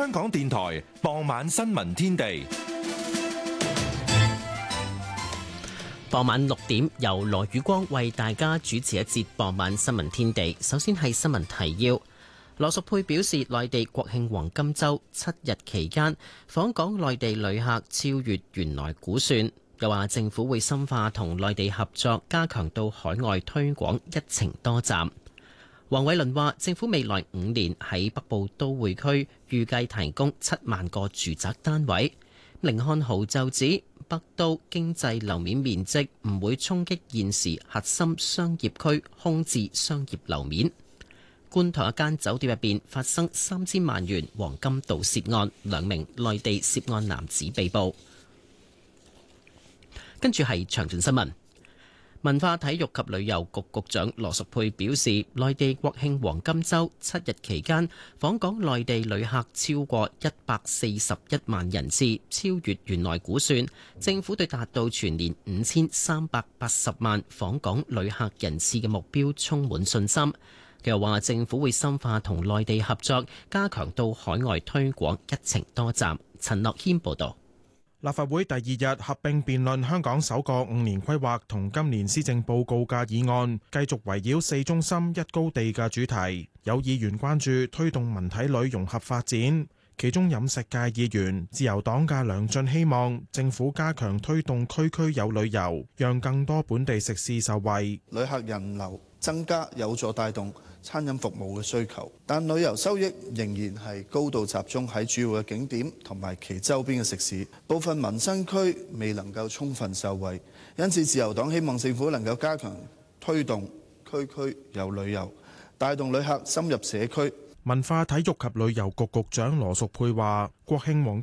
香港電台傍晚新聞天地。 傍晚6點，由羅宇光為大家主持一節傍晚新聞天地。首先係新聞提要。羅淑佩表示，內地國慶黃金週7日期間，訪港內地旅客超越原來估算。又話政府會深化同內地合作，加強到海外推廣一程多站。黃偉綸話，政府未來5年喺北部都會區預計提供7萬個住宅單位。甯漢豪就指，北都經濟樓面面積唔會衝擊現時核心商業區空置商業樓面。觀塘一間酒店入邊發生3000萬元黃金盜竊案，2名內地涉案男子被捕。跟住係詳盡新聞。文化體育及旅遊局局長羅淑佩表示，內地國慶黃金週7日期間，訪港內地旅客超過141萬人次，超越原來估算。政府對達到全年5380萬訪港旅客人次嘅目標充滿信心。佢又話，政府會深化同內地合作，加強到海外推廣一程多站。陳樂軒報導。 立法會第2日合併辯論香港首個5年規劃同今年施政報告嘅議案，繼續圍繞4中心1高地嘅主題。有議員關注推動文體旅融合發展，其中飲食界議員自由黨嘅梁進希望政府加強推動區區有旅遊，讓更多本地食肆受惠。 旅客人流增加有助帶動餐飲服務嘅需求，但旅遊收益仍然係高度集中喺主要嘅景點同埋其周邊嘅食肆，部分民生區未能夠充分受惠。因此，自由黨希望政府能夠加強推動區區有旅遊，帶動旅客深入社區。 文化體育及旅遊局局長羅淑佩話，國慶黃